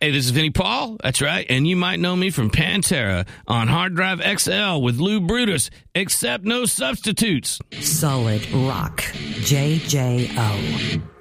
Hey, this is Vinnie Paul. That's right. And you might know me from Pantera on Hard Drive XL with Lou Brutus, except no substitutes. Solid Rock. JJO.